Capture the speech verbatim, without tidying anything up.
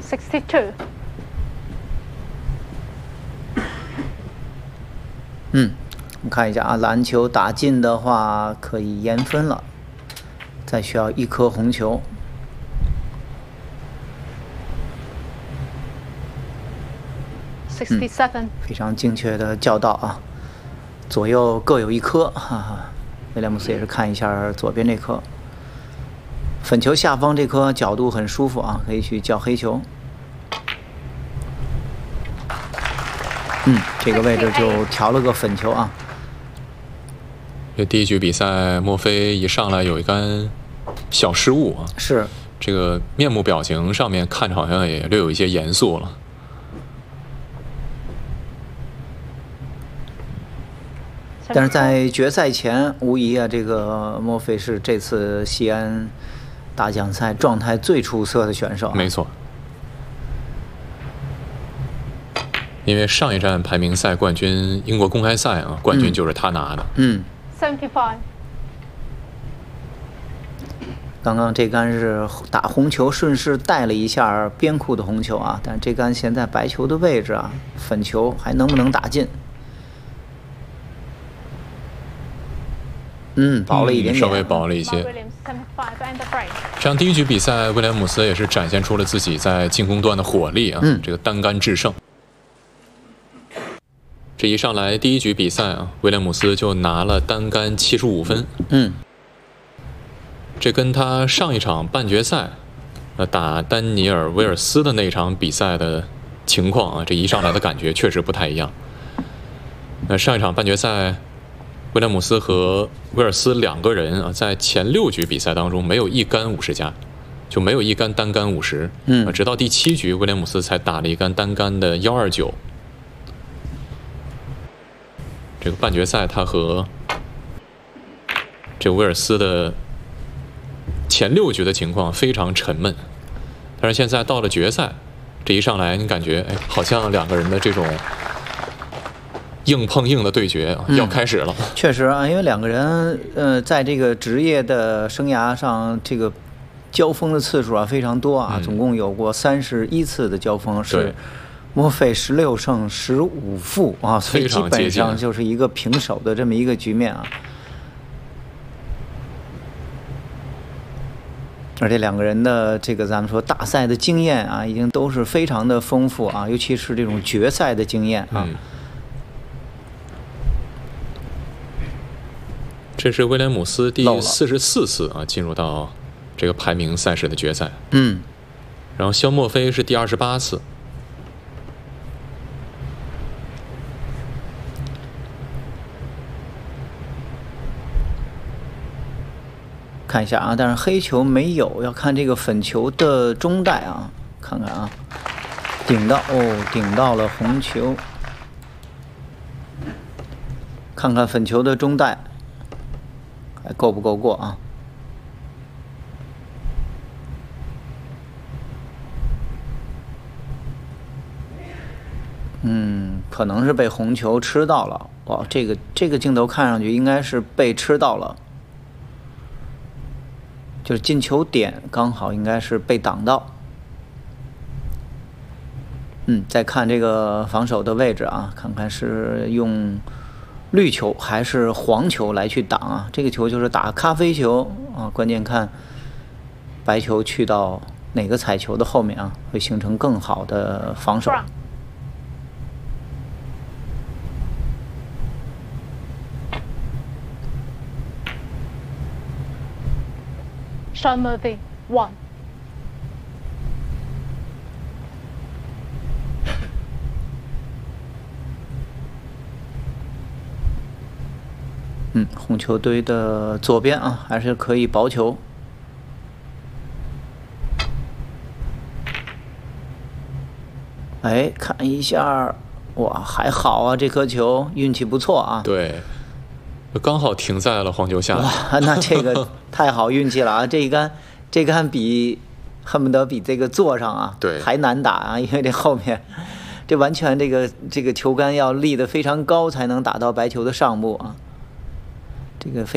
sixty-two。 嗯，我们看一下啊，篮球打进的话可以延分了，再需要一颗红球。 sixty-seven、嗯。 非常精确的教导啊，左右各有一颗，哈哈。威廉姆斯也是看一下左边这颗，粉球下方这颗角度很舒服啊，可以去叫黑球。嗯，这个位置就调了个粉球啊。 这第一局比赛，墨菲一上来有一杆小失误啊， 是这个面部表情上面看着好像也略有一些严肃了。 但是在决赛前，无疑啊，这个墨菲是这次西安大奖赛状态最出色的选手、啊。 没错。因为上一站排名赛冠军英国公开赛啊，冠军就是他拿的。 嗯。 seventy-five。 刚刚这杆是打红球，顺势带了一下边库的红球啊，但这杆现在白球的位置啊，粉球还能不能打进？嗯，薄了一点点、 嗯，稍微薄了一些。这样第一局比赛，威廉姆斯也是展现出了自己在进攻端的火力啊， 嗯、 这个单杆制胜。这一上来第一局比赛啊，威廉姆斯就拿了单杆七十五分。 嗯， 这跟他上一场半决赛，呃，打丹尼尔·威尔斯的那场比赛的情况啊，这一上来的感觉确实不太一样。那上一场半决赛，威廉姆斯和威尔斯两个人啊，在前六局比赛当中没有一杆五十加，就没有一杆单杆五十。 嗯， 直到第七局，威廉姆斯才打了一杆单杆的幺二九。这个半决赛，他和这威尔斯的前六局的情况非常沉闷，但是现在到了决赛，这一上来你感觉，哎，好像两个人的这种硬碰硬的对决要开始了。 嗯、确实啊，因为两个人呃，在这个职业的生涯上，这个交锋的次数啊非常多啊，嗯、总共有过三十一次的交锋是。墨菲十六胜十五负啊，所以基本上就是一个平手的这么一个局面啊。而且两个人的这个咱们说大赛的经验啊，已经都是非常的丰富啊，尤其是这种决赛的经验啊。 嗯、这是威廉姆斯第四十四次啊进入到这个排名赛事的决赛。 嗯， 然后肖墨菲是第二十八次。 看一下啊，但是黑球没有，要看这个粉球的中带啊，看看啊，顶到哦，顶到了红球，看看粉球的中带还够不够过啊？嗯，可能是被红球吃到了。哇，这个这个镜头看上去应该是被吃到了。就是进球点刚好应该是被挡到，嗯，再看这个防守的位置啊，看看是用绿球还是黄球来去挡啊？这个球就是打咖啡球啊，关键看白球去到哪个彩球的后面啊，会形成更好的防守。 Sean Murphy, one. 嗯，红球堆的左边啊，还是可以薄球。哎，看一下，哇，还好啊，这颗球运气不错啊。 对。刚好停在了黄球下。 哇，那这个太好运气了啊！这一杆，这杆比恨不得比这个坐上啊， 对， 还难打啊，因为这后面，这完全这个这个球杆要立得非常高才能打到白球的上部啊，这个非。